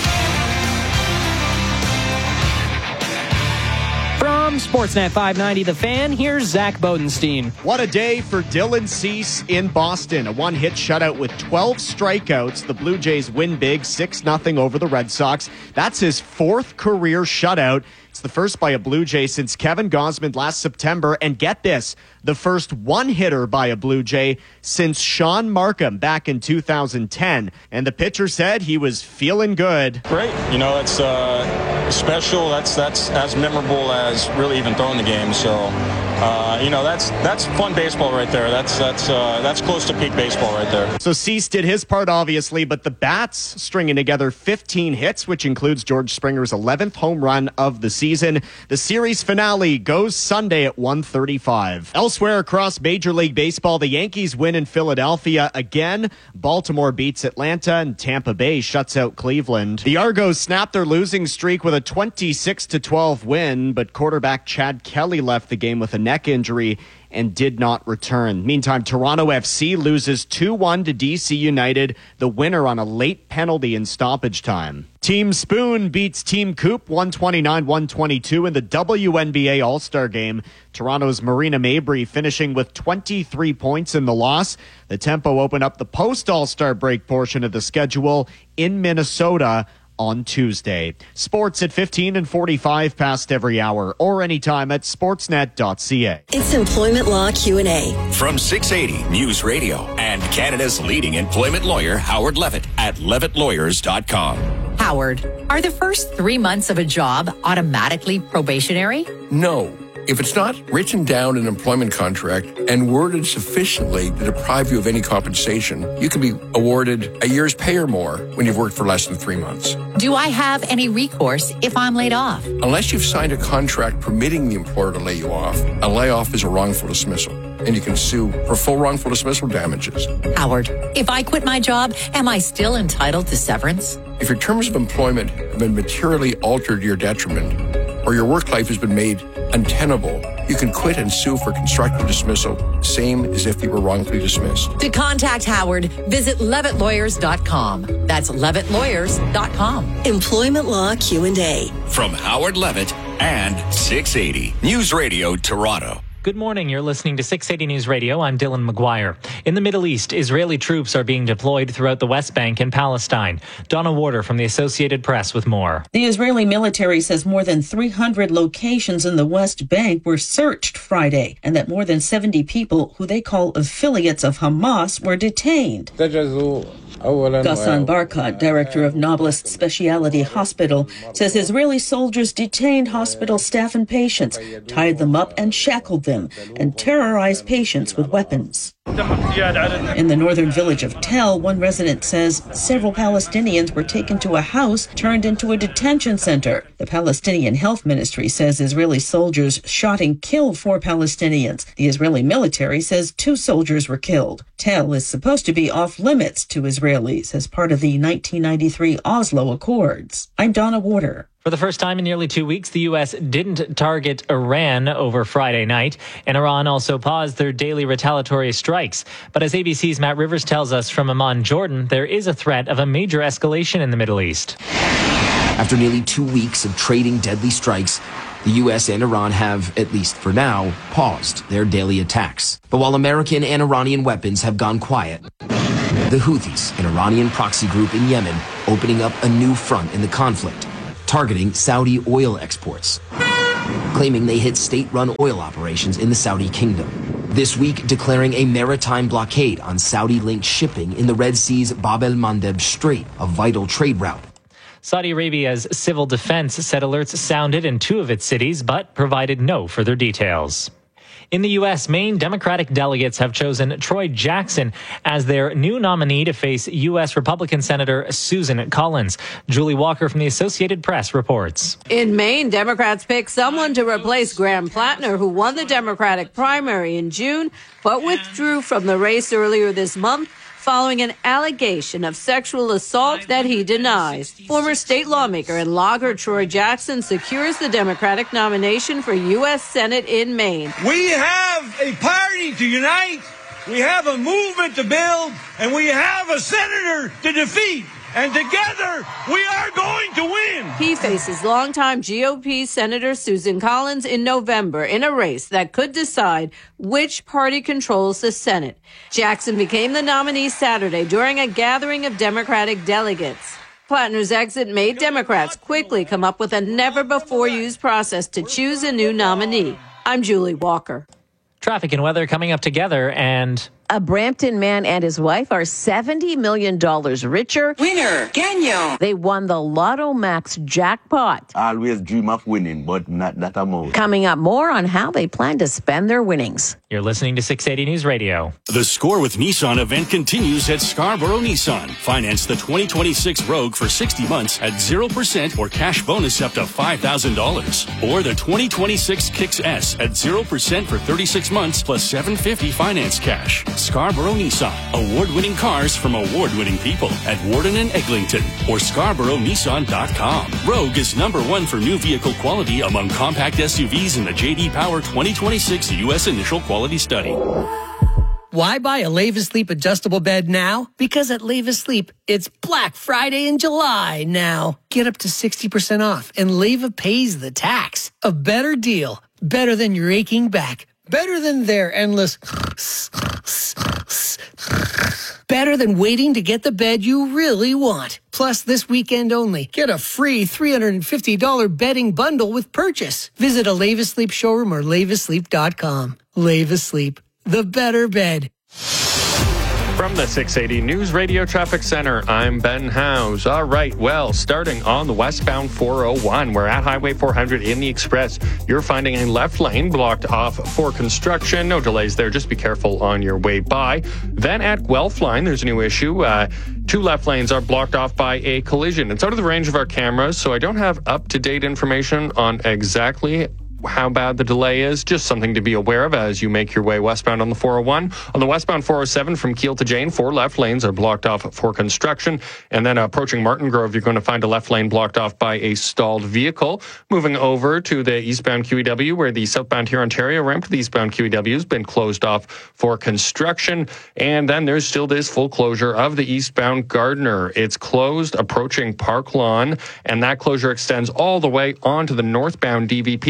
From Sportsnet 590 The Fan, here's Zach Bodenstein. What a day for Dylan Cease in Boston. A one-hit shutout with 12 strikeouts. The Blue Jays win big, 6-0 over the Red Sox. That's his 4th career shutout. It's the first by a Blue Jay since Kevin Gausman last September. And get this, the first one-hitter by a Blue Jay since Sean Markham back in 2010. And the pitcher said he was feeling good. Great. You know, it's special. That's as memorable as really even throwing the game. So, you know, that's fun baseball right there. That's close to peak baseball right there. So Cease did his part, obviously, but the Bats stringing together 15 hits, which includes George Springer's 11th home run of the season. The series finale goes Sunday at 1:35. Elsewhere across Major League Baseball, the Yankees win in Philadelphia again. Baltimore beats Atlanta, and Tampa Bay shuts out Cleveland. The Argos snapped their losing streak with a 26-12 win, but quarterback Chad Kelly left the game with a neck injury and did not return. Meantime, Toronto FC loses 2-1 to DC United, the winner on a late penalty in stoppage time. Team Spoon beats Team Coop 129-122 in the WNBA All-Star Game. Toronto's Marina Mabry finishing with 23 points in the loss. The Tempo opened up the post-All-Star break portion of the schedule in Minnesota on Tuesday. Sports at 15 and 45 past every hour or anytime at sportsnet.ca. It's Employment Law Q&A. From 680 News Radio and Canada's leading employment lawyer, Howard Levitt at levittlawyers.com. Howard, are the first 3 months of a job automatically probationary? No. If it's not written down in an employment contract and worded sufficiently to deprive you of any compensation, you can be awarded a year's pay or more when you've worked for less than 3 months. Do I have any recourse if I'm laid off? Unless you've signed a contract permitting the employer to lay you off, a layoff is a wrongful dismissal, and you can sue for full wrongful dismissal damages. Howard, if I quit my job, am I still entitled to severance? If your terms of employment have been materially altered to your detriment, or your work life has been made untenable, you can quit and sue for constructive dismissal, same as if you were wrongfully dismissed. To contact Howard, visit levittlawyers.com. That's levittlawyers.com. Employment Law Q&A. From Howard Levitt and 680 News Radio Toronto. Good morning. You're listening to 680 News Radio. I'm Dylan McGuire. In the Middle East, Israeli troops are being deployed throughout the West Bank and Palestine. Donna Warder from the Associated Press with more. The Israeli military says more than 300 locations in the West Bank were searched Friday, and that more than 70 people who they call affiliates of Hamas were detained. Ghassan Barkat, director of Nablus Specialty Hospital, says Israeli soldiers detained hospital staff and patients, tied them up and shackled them, and terrorized patients with weapons. In the northern village of Tel, one resident says several Palestinians were taken to a house turned into a detention center. The Palestinian Health Ministry says Israeli soldiers shot and killed 4 Palestinians. The Israeli military says 2 soldiers were killed. Tel is supposed to be off limits to Israelis as part of the 1993 Oslo Accords. I'm Donna Warder. For the first time in nearly 2 weeks, the U.S. didn't target Iran over Friday night, and Iran also paused their daily retaliatory strikes. But as ABC's Matt Rivers tells us from Amman, Jordan, there is a threat of a major escalation in the Middle East. After nearly 2 weeks of trading deadly strikes, the U.S. and Iran have, at least for now, paused their daily attacks. But while American and Iranian weapons have gone quiet, the Houthis, an Iranian proxy group in Yemen, opening up a new front in the conflict, targeting Saudi oil exports, claiming they hit state-run oil operations in the Saudi kingdom. This week, declaring a maritime blockade on Saudi-linked shipping in the Red Sea's Bab el-Mandeb Strait, a vital trade route. Saudi Arabia's civil defense said alerts sounded in 2 of its cities, but provided no further details. In the U.S., Maine Democratic delegates have chosen Troy Jackson as their new nominee to face U.S. Republican Senator Susan Collins. Julie Walker from the Associated Press reports. In Maine, Democrats picked someone to replace Graham Plattner, who won the Democratic primary in June, but withdrew from the race earlier this month following an allegation of sexual assault that he denies. Former state lawmaker and logger Troy Jackson secures the Democratic nomination for U.S. Senate in Maine. We have a party to unite, we have a movement to build, and we have a senator to defeat. And together, we are going to win. He faces longtime GOP Senator Susan Collins in November in a race that could decide which party controls the Senate. Jackson became the nominee Saturday during a gathering of Democratic delegates. Plattner's exit made Democrats quickly come up with a never-before-used process to choose a new nominee. I'm Julie Walker. Traffic and weather coming up together, and a Brampton man and his wife are $70 million richer. Winner, Gagnon. They won the Lotto Max jackpot. I always dream of winning, but not that amount. Coming up, more on how they plan to spend their winnings. You're listening to 680 News Radio. The Score with Nissan event continues at Scarborough Nissan. Finance the 2026 Rogue for 60 months at 0% or cash bonus up to $5,000. Or the 2026 Kicks S at 0% for 36 months plus $750 finance cash. Scarborough Nissan. Award-winning cars from award-winning people at Warden and Eglinton or ScarboroughNissan.com. Rogue is #1 for new vehicle quality among compact SUVs in the J.D. Power 2026 U.S. Initial Quality Study. Why buy a Leva Sleep adjustable bed now? Because at Leva Sleep, it's Black Friday in July now. Get up to 60% off, and Leva pays the tax. A better deal. Better than your aching back. Better than their endless... Better than waiting to get the bed you really want. Plus, this weekend only, get a free $350 bedding bundle with purchase. Visit a Leva Sleep showroom or levasleep.com. Leva Sleep, the better bed. From the 680 News Radio Traffic Center, I'm Ben Howes. All right, well, starting on the westbound 401, we're at Highway 400 in the Express. You're finding a left lane blocked off for construction. No delays there. Just be careful on your way by. Then at Guelph Line, there's a new issue. 2 left lanes are blocked off by a collision. It's out of the range of our cameras, so I don't have up-to-date information on exactly how bad the delay is. Just something to be aware of as you make your way westbound on the 401. On the westbound 407 from Kiel to Jane, 4 left lanes are blocked off for construction. And then approaching Martin Grove, you're going to find a left lane blocked off by a stalled vehicle. Moving over to the eastbound QEW, where the southbound here Ontario ramp to the eastbound QEW has been closed off for construction. And then there's still this full closure of the eastbound Gardiner. It's closed approaching Park Lawn, and that closure extends all the way onto the northbound DVP up to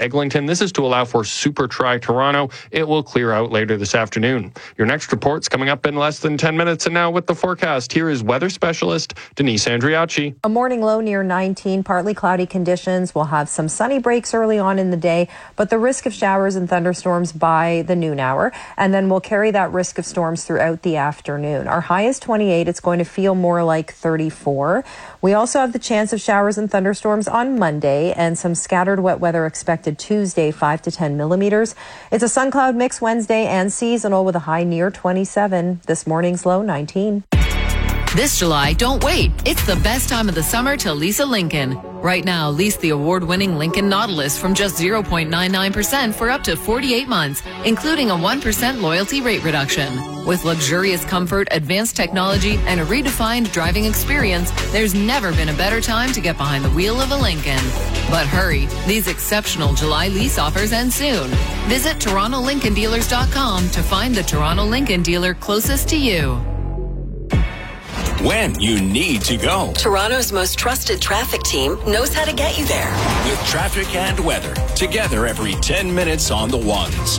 Eglinton. This is to allow for Super Tri Toronto. It will clear out later this afternoon. Your next report's coming up in less than 10 minutes. And now with the forecast, here is weather specialist Denise Andriacci. A morning low near 19, partly cloudy conditions. We'll have some sunny breaks early on in the day, but the risk of showers and thunderstorms by the noon hour. And then we'll carry that risk of storms throughout the afternoon. Our high is 28. It's going to feel more like 34. We also have the chance of showers and thunderstorms on Monday and some scattered wet weather expected Tuesday, 5 to 10 millimeters. It's a sun cloud mix Wednesday and seasonal with a high near 27. This morning's low 19. This July, don't wait. It's the best time of the summer to lease a Lincoln. Right now, lease the award-winning Lincoln Nautilus from just 0.99% for up to 48 months, including a 1% loyalty rate reduction. With luxurious comfort, advanced technology, and a redefined driving experience, there's never been a better time to get behind the wheel of a Lincoln. But hurry, these exceptional July lease offers end soon. Visit TorontoLincolnDealers.com to find the Toronto Lincoln dealer closest to you. When you need to go. Toronto's most trusted traffic team knows how to get you there. With traffic and weather, together every 10 minutes on the ones.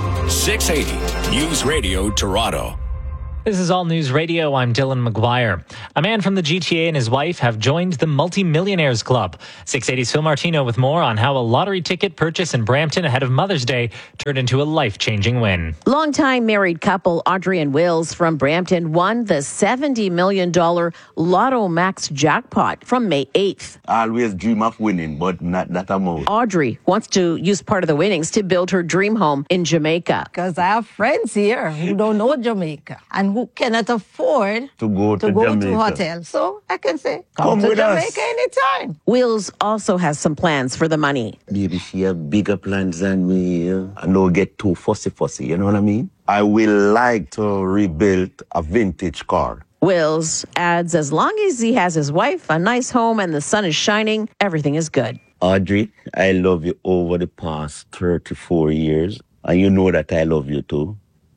680 News Radio Toronto. This is All News Radio. I'm Dylan McGuire. A man from the GTA and his wife have joined the Multi-Millionaires Club. 680's Phil Martino with more on how a lottery ticket purchase in Brampton ahead of Mother's Day turned into a life-changing win. Longtime married couple Audrey and Wills from Brampton won the $70 million Lotto Max jackpot from May 8th. I always dream of winning, but not that amount. Audrey wants to use part of the winnings to build her dream home in Jamaica. Because I have friends here who don't know Jamaica and who cannot afford to go to hotels. So I can say, come to Jamaica anytime. Wills also has some plans for the money. Maybe she have bigger plans than me. I don't get too fussy, you know what I mean? I will like to rebuild a vintage car. Wills adds as long as he has his wife, a nice home, and the sun is shining, everything is good. Audrey, I love you over the past 34 years. And you know that I love you too.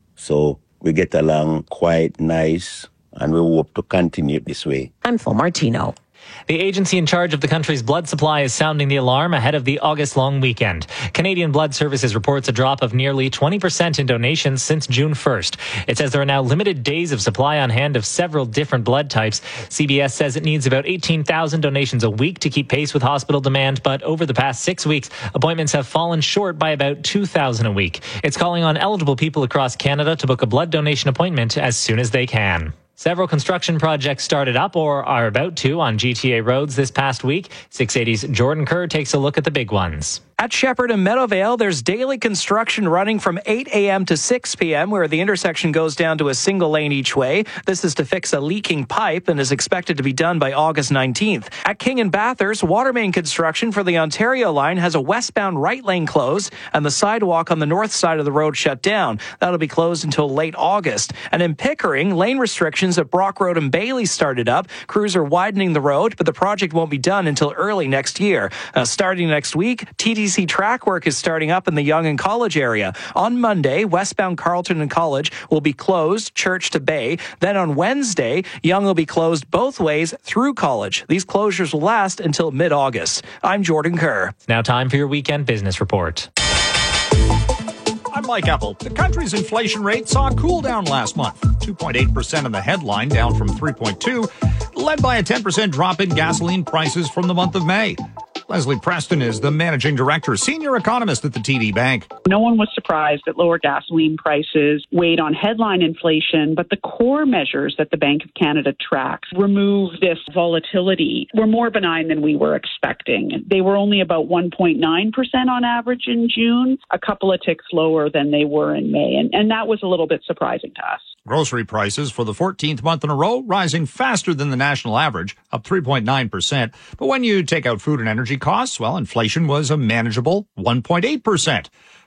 So we get along quite nice, and we hope to continue this way. I'm Phil Martino. The agency in charge of the country's blood supply is sounding the alarm ahead of the August long weekend. Canadian Blood Services reports a drop of nearly 20% in donations since June 1st. It says there are now limited days of supply on hand of several different blood types. CBS says it needs about 18,000 donations a week to keep pace with hospital demand, but over the past 6 weeks, appointments have fallen short by about 2,000 a week. It's calling on eligible people across Canada to book a blood donation appointment as soon as they can. Several construction projects started up or are about to on GTA roads this past week. 680's Jordan Kerr takes a look at the big ones. At Shepherd and Meadowvale, there's daily construction running from 8 a.m. to 6 p.m., where the intersection goes down to a single lane each way. This is to fix a leaking pipe and is expected to be done by August 19th. At King and Bathurst, water main construction for the Ontario line has a westbound right lane closed and the sidewalk on the north side of the road shut down. That'll be closed until late August. And in Pickering, lane restrictions at Brock Road and Bailey started up. Crews are widening the road, but the project won't be done until early next year. Starting next week, TTC track work is starting up in the Yonge and College area. On Monday, westbound Carleton and College will be closed, Church to Bay. Then on Wednesday, Yonge will be closed both ways through College. These closures will last until mid-August. I'm Jordan Kerr. Now time for your weekend business report. I'm Mike Apple. The country's inflation rate saw a cool down last month. 2.8% in the headline, down from 3.2, led by a 10% drop in gasoline prices from the month of May. Leslie Preston is the managing director, senior economist at the TD Bank. No one was surprised that lower gasoline prices weighed on headline inflation, but the core measures that the Bank of Canada tracks remove this volatility were more benign than we were expecting. They were only about 1.9% on average in June, a couple of ticks lower than they were in May, and that was a little bit surprising to us. Grocery prices for the 14th month in a row rising faster than the national average, up 3.9%. But when you take out food and energy costs, well, inflation was a manageable 1.8%.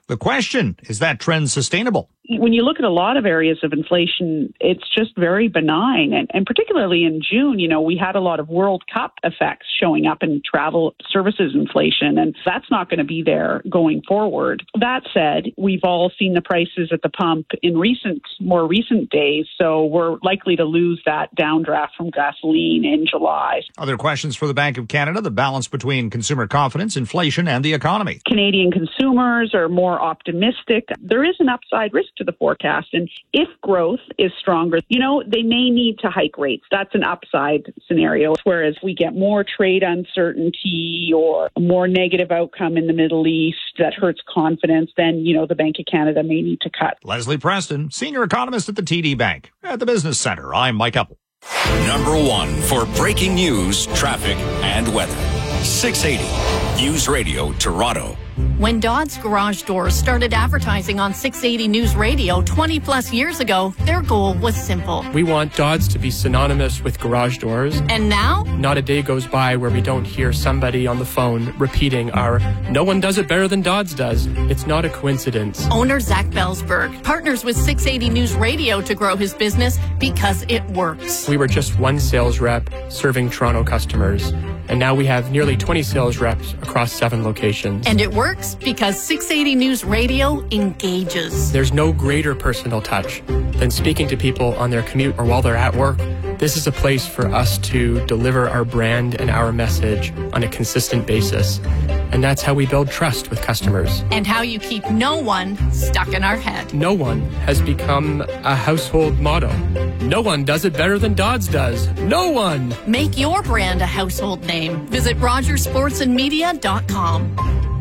The question, is that trend sustainable? When you look at a lot of areas of inflation, it's just very benign. And particularly in June, we had a lot of World Cup effects showing up in travel services inflation, and that's not going to be there going forward. That said, we've all seen the prices at the pump in more recent days, so we're likely to lose that downdraft from gasoline in July. Other questions for the Bank of Canada, the balance between consumer confidence, inflation, and the economy. Canadian consumers are more optimistic. There is an upside risk to the forecast. And if growth is stronger, they may need to hike rates. That's an upside scenario. Whereas we get more trade uncertainty or a more negative outcome in the Middle East that hurts confidence, then, the Bank of Canada may need to cut. Leslie Preston, senior economist at the TD Bank. At the Business Center, I'm Mike Eppel. Number one for breaking news, traffic, and weather. 680 News Radio Toronto. When Dodd's Garage Doors started advertising on 680 News Radio 20 plus years ago, their goal was simple. We want Dodd's to be synonymous with garage doors. And now? Not a day goes by where we don't hear somebody on the phone repeating our "no one does it better than Dodd's does." It's not a coincidence. Owner Zach Belsberg partners with 680 News Radio to grow his business because it works. We were just one sales rep serving Toronto customers, and now we have nearly 20 sales reps across 7 locations. And it works because 680 News Radio engages. There's no greater personal touch than speaking to people on their commute or while they're at work. This is a place for us to deliver our brand and our message on a consistent basis. And that's how we build trust with customers. And how you keep no one stuck in our head. No one has become a household motto. No one does it better than Dodd's does. No one. Make your brand a household name. Visit RogersSportsandMedia.com.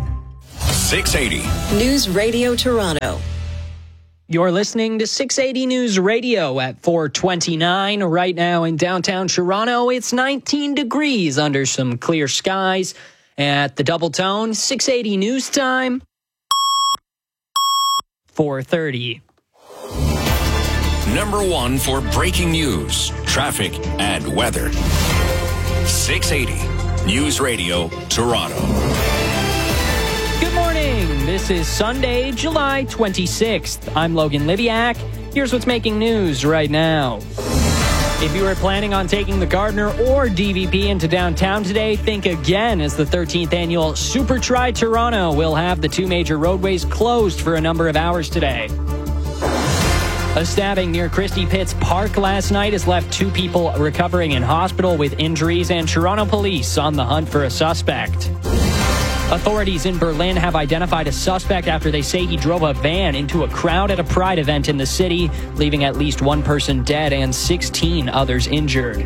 680 News Radio Toronto. You're listening to 680 News Radio at 4:29. Right now in downtown Toronto, it's 19 degrees under some clear skies. At the Double Tone, 680 News Time, 4:30. Number one for breaking news, traffic, and weather. 680 News Radio Toronto. Good morning. This is Sunday, July 26th. I'm Logan Liviak. Here's what's making news right now. If you were planning on taking the Gardiner or DVP into downtown today, think again, as the 13th annual Super Tri Toronto will have the 2 major roadways closed for a number of hours today. A stabbing near Christie Pitts Park last night has left 2 people recovering in hospital with injuries, and Toronto police on the hunt for a suspect. Authorities in Berlin have identified a suspect after they say he drove a van into a crowd at a Pride event in the city, leaving at least 1 person dead and 16 others injured.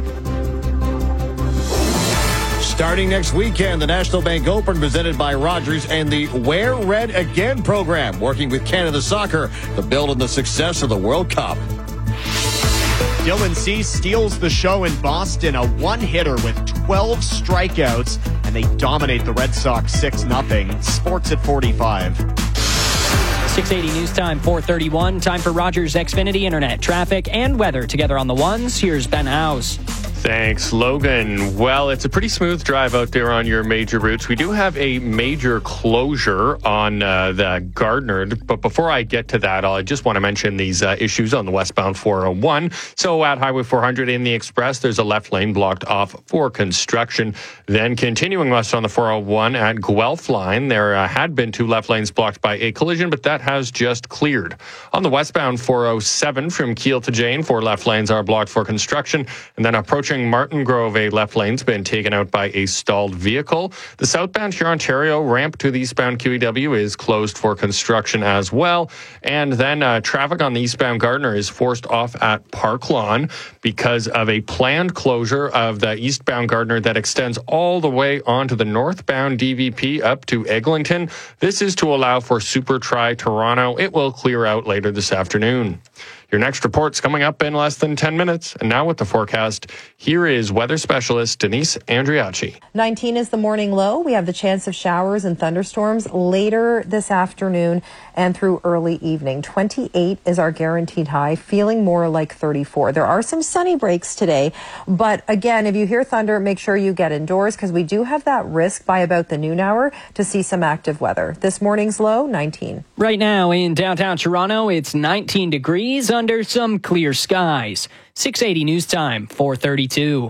Starting next weekend, the National Bank Open presented by Rogers and the Wear Red Again program, working with Canada Soccer to build on the success of the World Cup. Dylan Cease steals the show in Boston, a one-hitter with 12 strikeouts, and they dominate the Red Sox 6-0. Sports at 45. 680 News Time, 4:31. Time for Rogers Xfinity Internet traffic and weather together on the ones. Here's Ben House. Thanks, Logan. Well, it's a pretty smooth drive out there on your major routes. We do have a major closure on the Gardiner, but before I get to that, I just want to mention these issues on the westbound 401. So at Highway 400 in the Express, there's a left lane blocked off for construction. Then continuing west on the 401 at Guelph line, there had been 2 left lanes blocked by a collision, but that has just cleared. On the westbound 407 from Keele to Jane, 4 left lanes are blocked for construction, and then approaching Martin Grove, a left lane's been taken out by a stalled vehicle. The southbound Huron-Ontario ramp to the eastbound QEW is closed for construction as well. And then traffic on the eastbound Gardiner is forced off at Park Lawn because of a planned closure of the eastbound Gardiner that extends all the way onto the northbound DVP up to Eglinton. This is to allow for Super Tri Toronto. It will clear out later this afternoon. Your next report's coming up in less than 10 minutes. And now with the forecast, here is weather specialist Denise Andriacci. 19 is the morning low. We have the chance of showers and thunderstorms later this afternoon and through early evening. 28 is our guaranteed high, feeling more like 34. There are some sunny breaks today, but again, if you hear thunder, make sure you get indoors because we do have that risk by about the noon hour to see some active weather. This morning's low, 19. Right now in downtown Toronto, it's 19 degrees under some clear skies. 680 news time, 4:32.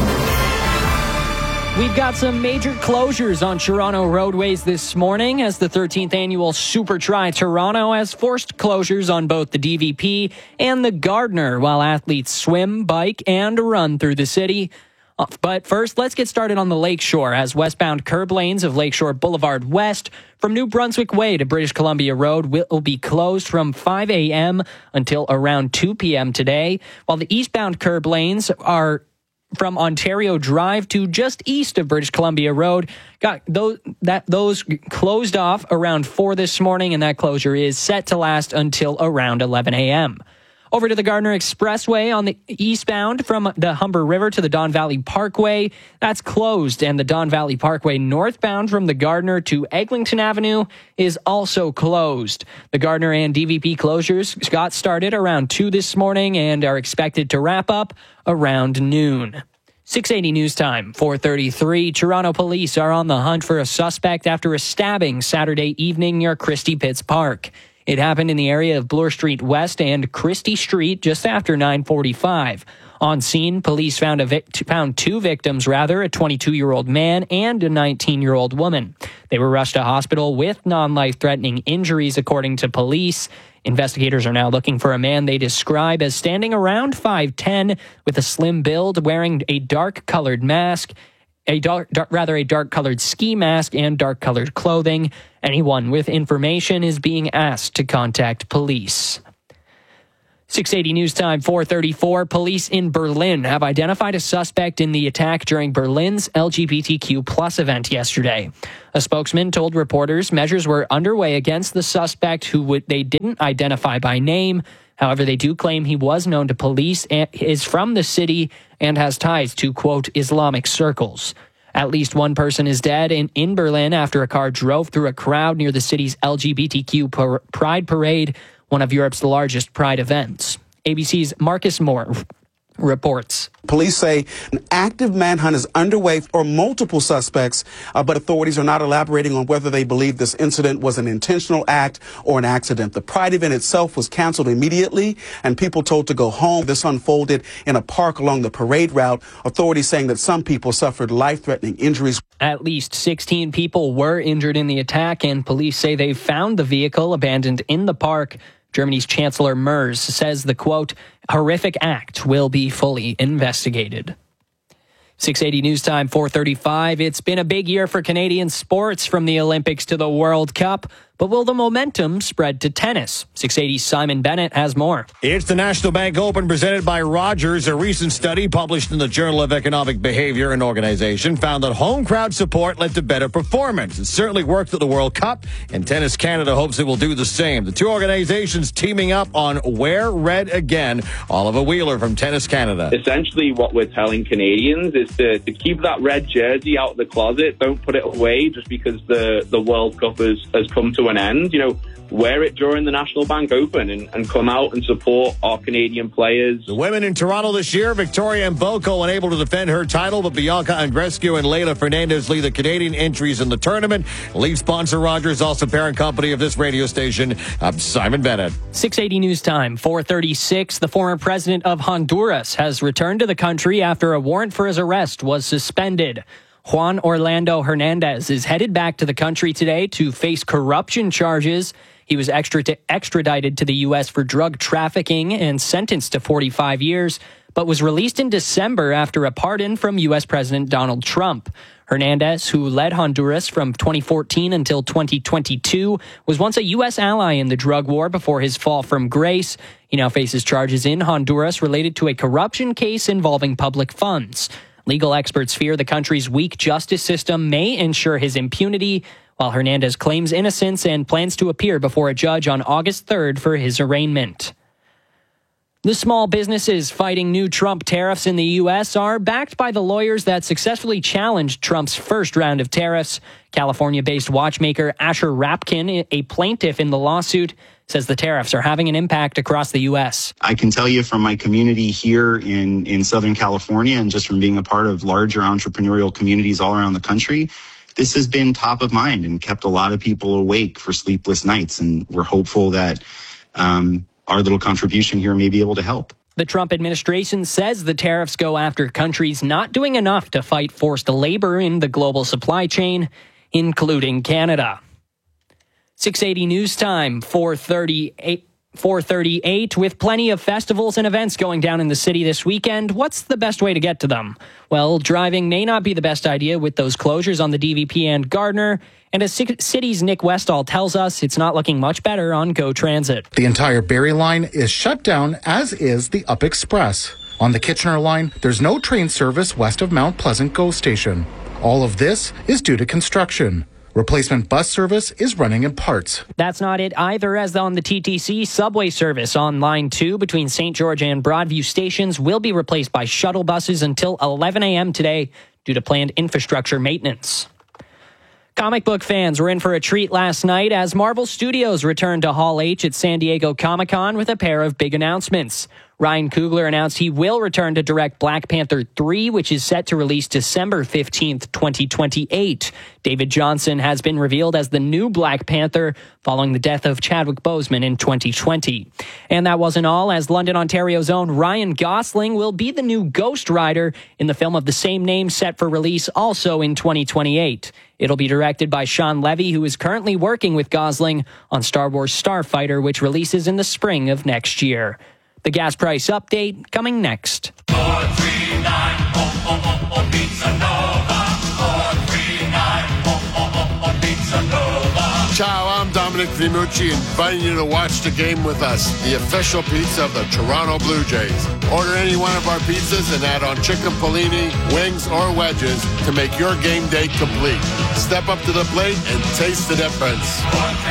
We've got some major closures on Toronto roadways this morning as the 13th annual Super Tri Toronto has forced closures on both the DVP and the Gardiner while athletes swim, bike, and run through the city. But first, let's get started on the Lakeshore as westbound curb lanes of Lakeshore Boulevard West from New Brunswick Way to British Columbia Road will be closed from 5 a.m. until around 2 p.m. today, while the eastbound curb lanes are from Ontario Drive to just east of British Columbia Road. Got those closed off around 4 this morning, and that closure is set to last until around 11 a.m. Over to the Gardiner Expressway on the eastbound from the Humber River to the Don Valley Parkway. That's closed, and the Don Valley Parkway northbound from the Gardiner to Eglinton Avenue is also closed. The Gardiner and DVP closures got started around 2 this morning and are expected to wrap up around noon. 680 news time, 4:33. Toronto police are on the hunt for a suspect after a stabbing Saturday evening near Christie Pitts Park. It happened in the area of Bloor Street West and Christie Street just after 9:45. On scene, police found two victims, a 22-year-old man and a 19-year-old woman. They were rushed to hospital with non-life-threatening injuries, according to police. Investigators are now looking for a man they describe as standing around 5'10", with a slim build, wearing a dark-colored mask. A dark-colored ski mask and dark-colored clothing. Anyone with information is being asked to contact police. 680 news time, 4:34. Police in Berlin have identified a suspect in the attack during Berlin's LGBTQ+ event yesterday. A spokesman told reporters measures were underway against the suspect, who they didn't identify by name. However, they do claim he was known to police, and is from the city, and has ties to, quote, Islamic circles. At least one person is dead in Berlin after a car drove through a crowd near the city's LGBTQ Pride Parade, one of Europe's largest pride events. ABC's Marcus Moore reports. Police say an active manhunt is underway for multiple suspects, but authorities are not elaborating on whether they believe this incident was an intentional act or an accident. The Pride event itself was canceled immediately and people told to go home. This unfolded in a park along the parade route. Authorities saying that some people suffered life-threatening injuries. At least 16 people were injured in the attack, and police say they found the vehicle abandoned in the park. Germany's Chancellor Merz says the, quote, horrific act will be fully investigated. 680 news time, 4:35. It's been a big year for Canadian sports, from the Olympics to the World Cup. But will the momentum spread to tennis? 680's Simon Bennett has more. It's the National Bank Open presented by Rogers. A recent study published in the Journal of Economic Behavior and Organization found that home crowd support led to better performance. It certainly worked at the World Cup, and Tennis Canada hopes it will do the same. The two organizations teaming up on Wear Red Again. Oliver Wheeler from Tennis Canada. Essentially what we're telling Canadians is to keep that red jersey out of the closet. Don't put it away just because the World Cup has come to an end. You know, wear it during the National Bank Open and come out and support our Canadian players. The women in Toronto this year, Victoria Mboko unable to defend her title, but Bianca Andreescu and Leylah Fernandez lead the Canadian entries in the tournament. Lead sponsor Rogers, also parent company of this radio station. I'm Simon Bennett. 680 news time, 4:36. The former president of Honduras has returned to the country after a warrant for his arrest was suspended. Juan Orlando Hernandez is headed back to the country today to face corruption charges. He was extradited to the U.S. for drug trafficking and sentenced to 45 years, but was released in December after a pardon from U.S. President Donald Trump. Hernandez, who led Honduras from 2014 until 2022, was once a U.S. ally in the drug war before his fall from grace. He now faces charges in Honduras related to a corruption case involving public funds. Legal experts fear the country's weak justice system may ensure his impunity, while Hernandez claims innocence and plans to appear before a judge on August 3rd for his arraignment. The small businesses fighting new Trump tariffs in the U.S. are backed by the lawyers that successfully challenged Trump's first round of tariffs. California-based watchmaker Asher Rapkin, a plaintiff in the lawsuit, says the tariffs are having an impact across the U.S. I can tell you from my community here in Southern California and just from being a part of larger entrepreneurial communities all around the country, this has been top of mind and kept a lot of people awake for sleepless nights. And we're hopeful that our little contribution here may be able to help. The Trump administration says the tariffs go after countries not doing enough to fight forced labor in the global supply chain, including Canada. 680 News Time, 4:38 with plenty of festivals and events going down in the city this weekend. What's the best way to get to them? Well, driving may not be the best idea with those closures on the DVP and Gardner. And as City's Nick Westall tells us, it's not looking much better on GO Transit. The entire Barrie line is shut down, as is the Up Express. On the Kitchener line, there's no train service west of Mount Pleasant GO Station. All of this is due to construction. Replacement bus service is running in parts. That's not it either, as on the TTC, subway service on Line 2 between St. George and Broadview stations will be replaced by shuttle buses until 11 a.m. today due to planned infrastructure maintenance. Comic book fans were in for a treat last night as Marvel Studios returned to Hall H at San Diego Comic-Con with a pair of big announcements. Ryan Coogler announced he will return to direct Black Panther 3, which is set to release December 15th, 2028. David Johnson has been revealed as the new Black Panther following the death of Chadwick Boseman in 2020. And that wasn't all, as London, Ontario's own Ryan Gosling will be the new Ghost Rider in the film of the same name set for release also in 2028. It'll be directed by Sean Levy, who is currently working with Gosling on Star Wars Starfighter, which releases in the spring of next year. The gas price update coming next. 439 Pizza Nova. 439 Pizza Nova. Ciao, I'm Dominic Vimucci, inviting you to watch the game with us, the official pizza of the Toronto Blue Jays. Order any one of our pizzas and add on chicken Polini, wings, or wedges to make your game day complete. Step up to the plate and taste the difference.